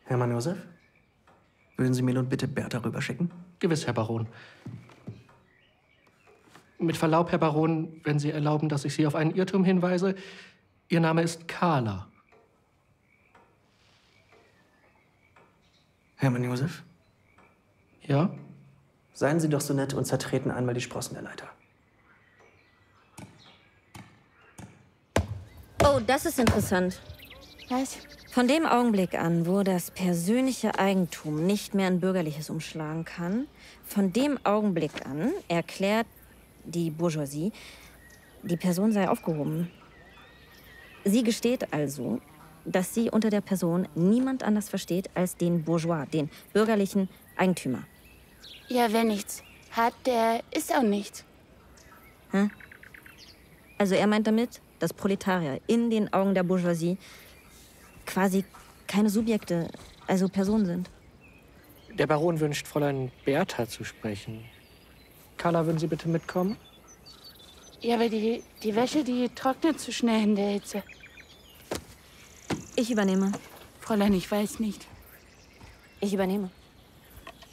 Hermann Josef? Würden Sie mir nun bitte Bertha rüberschicken? Gewiss, Herr Baron. Mit Verlaub, Herr Baron, wenn Sie erlauben, dass ich Sie auf einen Irrtum hinweise. Ihr Name ist Carla. Hermann Josef? Ja? Seien Sie doch so nett und zertreten einmal die Sprossen der Leiter. Oh, das ist interessant. Was? Von dem Augenblick an, wo das persönliche Eigentum nicht mehr in Bürgerliches umschlagen kann, von dem Augenblick an erklärt die Bourgeoisie, die Person sei aufgehoben. Sie gesteht also, dass sie unter der Person niemand anders versteht als den Bourgeois, den bürgerlichen Eigentümer. Ja, wer nichts hat, der ist auch nichts. Hm? Also er meint damit, dass Proletarier in den Augen der Bourgeoisie quasi keine Subjekte, also Personen sind. Der Baron wünscht Fräulein Bertha zu sprechen. Carla, würden Sie bitte mitkommen? Ja, aber die Wäsche, die trocknet zu schnell in der Hitze. Ich übernehme. Fräulein, ich weiß nicht. Ich übernehme.